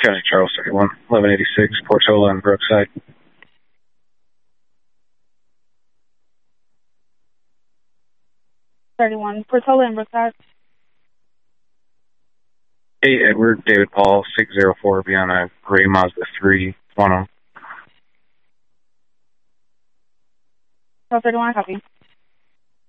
County Charles 31, 1186, Portola and Brookside. Portola and Brookside. Hey, Edward, David Paul, 604, be on a gray Mazda 3, Toronto. Charles 31, copy.